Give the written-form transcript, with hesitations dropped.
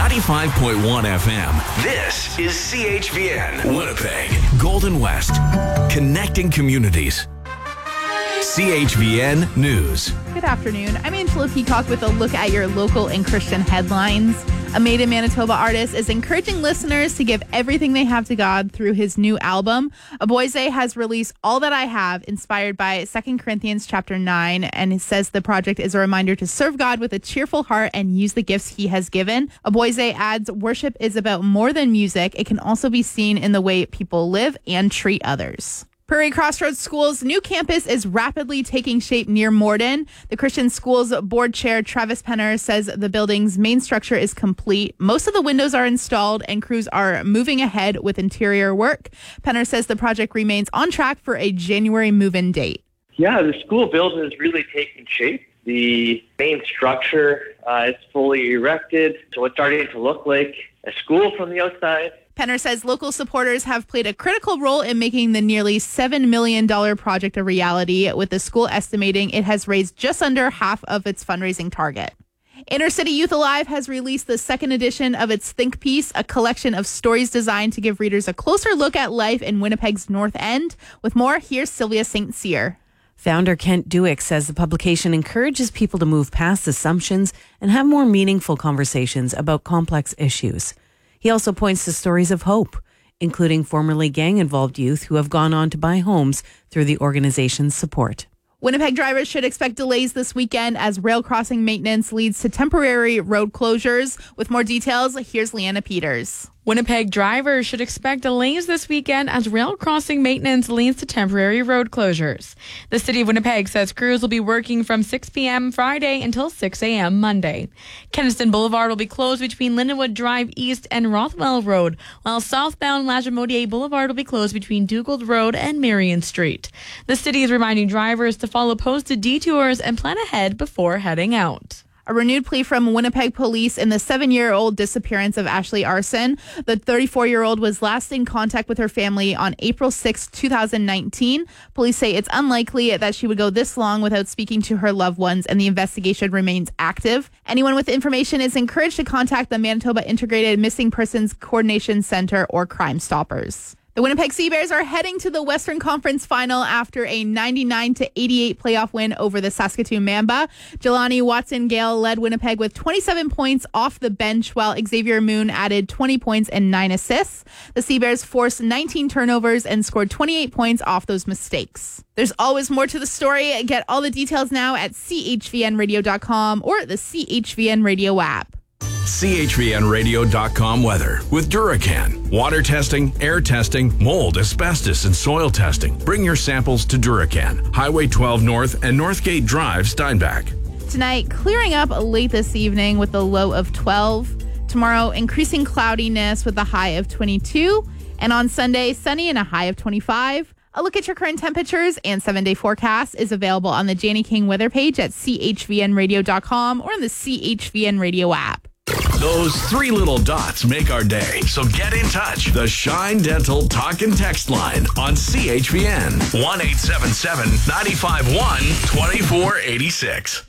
95.1 FM. This is CHVN Winnipeg, Golden West, connecting communities. CHVN News. Good afternoon. I'm Angela Peacock with a look at your local and Christian headlines. A Made in Manitoba artist is encouraging listeners to give everything they have to God through his new album. Aboise has released All That I Have, inspired by 2 Corinthians chapter 9, and it says the project is a reminder to serve God with a cheerful heart and use the gifts he has given. Aboise adds, worship is about more than music. It can also be seen in the way people live and treat others. Prairie Crossroads School's new campus is rapidly taking shape near Morden. The Christian Schools Board Chair Travis Penner says the building's main structure is complete. Most of the windows are installed and crews are moving ahead with interior work. Penner says the project remains on track for a January move-in date. Yeah, the school building is really taking shape. The main structure is fully erected, so it's starting to look like a school from the outside. Penner says local supporters have played a critical role in making the nearly $7 million project a reality, with the school estimating it has raised just under half of its fundraising target. Inner City Youth Alive has released the second edition of its Think Piece, a collection of stories designed to give readers a closer look at life in Winnipeg's North End. With more, here's Sylvia St. Cyr. Founder Kent Duick says the publication encourages people to move past assumptions and have more meaningful conversations about complex issues. He also points to stories of hope, including formerly gang-involved youth who have gone on to buy homes through the organization's support. Winnipeg drivers should expect delays this weekend as rail crossing maintenance leads to temporary road closures. With more details, here's Leanna Peters. Winnipeg drivers should expect delays this weekend as rail crossing maintenance leads to temporary road closures. The City of Winnipeg says crews will be working from 6 p.m. Friday until 6 a.m. Monday. Keniston Boulevard will be closed between Lindenwood Drive East and Rothwell Road, while southbound Lagimodiere Boulevard will be closed between Dugald Road and Marion Street. The city is reminding drivers to follow posted detours and plan ahead before heading out. A renewed plea from Winnipeg police in the 7-year-old disappearance of Ashley Arson. The 34-year-old was last in contact with her family on April 6, 2019. Police say it's unlikely that she would go this long without speaking to her loved ones, and the investigation remains active. Anyone with information is encouraged to contact the Manitoba Integrated Missing Persons Coordination Center or Crime Stoppers. The Winnipeg Sea Bears are heading to the Western Conference Final after a 99-88 playoff win over the Saskatoon Mamba. Jelani Watson-Gale led Winnipeg with 27 points off the bench, while Xavier Moon added 20 points and 9 assists. The Sea Bears forced 19 turnovers and scored 28 points off those mistakes. There's always more to the story. Get all the details now at chvnradio.com or the CHVN Radio app. CHVNradio.com weather with Duracan. Water testing, air testing, mold, asbestos, and soil testing. Bring your samples to Duracan. Highway 12 North and Northgate Drive, Steinbach. Tonight, clearing up late this evening with a low of 12. Tomorrow, increasing cloudiness with a high of 22. And on Sunday, sunny and a high of 25. A look at your current temperatures and 7-day forecast is available on the Janie King weather page at chvnradio.com or on the CHVN Radio app. Those three little dots make our day. So get in touch. The Shine Dental Talk and Text line on CHVN. 1-877-951-2486.